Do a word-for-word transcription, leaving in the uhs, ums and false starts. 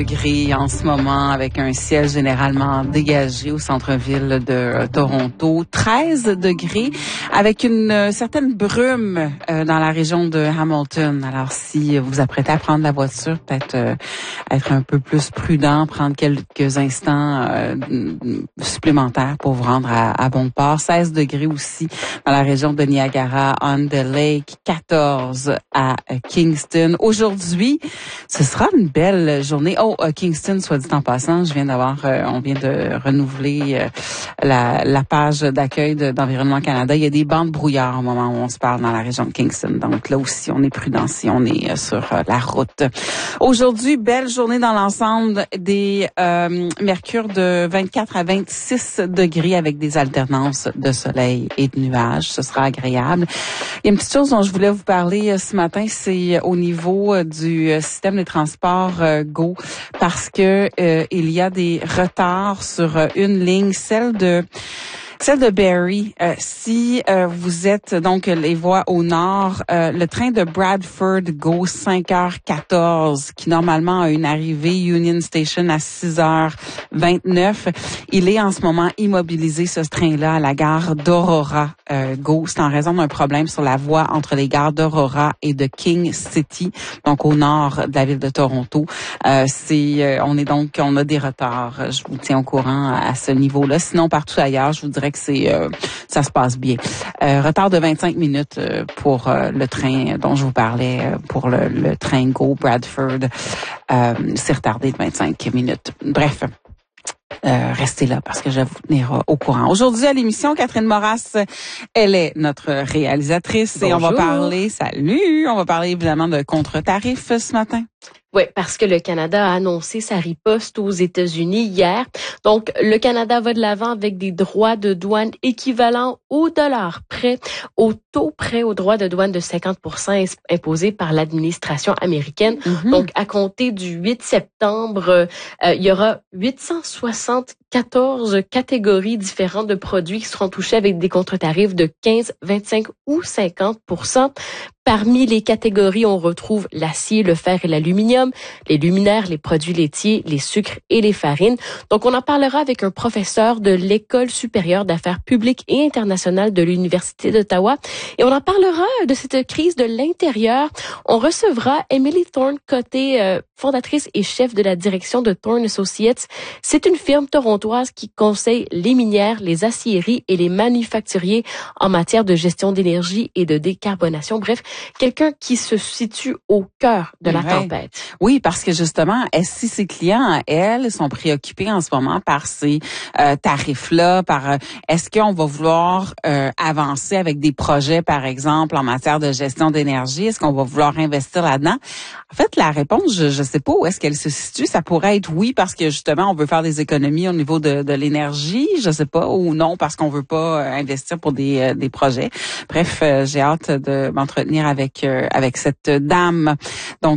Degrés en ce moment avec un ciel généralement dégagé au centre-ville de Toronto. treize degrés avec une euh, certaine brume euh, dans la région de Hamilton. Alors si vous vous apprêtez à prendre la voiture, peut-être euh, être un peu plus prudent, prendre quelques instants euh, supplémentaires pour vous rendre à, à bon port. seize degrés aussi dans la région de Niagara-on-the-Lake. quatorze à Kingston. Aujourd'hui, ce sera une belle journée. Oh, à Kingston, soit dit en passant, je viens d'avoir, euh, on vient de renouveler euh, la, la page d'accueil de, d'Environnement Canada. Il y a des bancs de brouillard au moment où on se parle dans la région de Kingston. Donc là aussi, on est prudent si on est euh, sur euh, la route. Aujourd'hui, belle journée dans l'ensemble, des euh, mercures de vingt-quatre à vingt-six degrés avec des alternances de soleil et de nuages. Ce sera agréable. Il y a une petite chose dont je voulais vous parler euh, ce matin, c'est au niveau euh, du euh, système des transports euh, Go, parce que euh, il y a des retards sur euh, une ligne, celle de Celle de Barrie. Euh, si euh, vous êtes donc les voies au nord, euh, le train de Bradford Go cinq heures quatorze, qui normalement a une arrivée Union Station à six heures vingt-neuf, il est en ce moment immobilisé, ce train-là, à la gare d'Aurora euh, Go. C'est en raison d'un problème sur la voie entre les gares d'Aurora et de King City, donc au nord de la ville de Toronto. Euh, c'est, euh, on est donc, on a des retards. Je vous tiens au courant à ce niveau-là. Sinon, partout ailleurs, je vous dirais que c'est euh, ça se passe bien. Euh, retard de vingt-cinq minutes euh, pour euh, le train dont je vous parlais, euh, pour le, le train Go Bradford. Euh, c'est retardé de vingt-cinq minutes. Bref. Euh, restez là parce que je vais vous tenir au courant. Aujourd'hui à l'émission, Catherine Moras, elle est notre réalisatrice. Bonjour. Et on va parler, salut, on va parler évidemment de contre-tarifs ce matin. Oui, parce que le Canada a annoncé sa riposte aux États-Unis hier. Donc, le Canada va de l'avant avec des droits de douane équivalents au dollar près, au taux près au droit de douane de cinquante pour cent imposé par l'administration américaine. Mm-hmm. Donc, à compter du huit septembre, euh, il y aura huit cent soixante-quatorze catégories différentes de produits qui seront touchés avec des contre-tarifs de quinze, vingt-cinq ou cinquante pour cent. Parmi les catégories, on retrouve l'acier, le fer et l'aluminium, les luminaires, les produits laitiers, les sucres et les farines. Donc, on en parlera avec un professeur de l'École supérieure d'affaires publiques et internationales de l'Université d'Ottawa. Et on en parlera de cette crise de l'intérieur. On recevra Emily Thorne Côté, euh, fondatrice et chef de la direction de Thorne Associates. C'est une firme torontoise qui conseille les minières, les aciéries et les manufacturiers en matière de gestion d'énergie et de décarbonation. Bref, quelqu'un qui se situe au cœur de la ouais. tempête. Oui, parce que justement, si ses clients, elles, sont préoccupés en ce moment par ces euh, tarifs-là, par euh, est-ce qu'on va vouloir euh, avancer avec des projets, par exemple, en matière de gestion d'énergie? Est-ce qu'on va vouloir investir là-dedans? En fait, la réponse, je ne sais pas où est-ce qu'elle se situe. Ça pourrait être oui, parce que justement, on veut faire des économies au niveau de, de l'énergie, je sais pas, ou non, parce qu'on veut pas investir pour des, euh, des projets. Bref, euh, j'ai hâte de m'entretenir avec euh, avec cette dame. Donc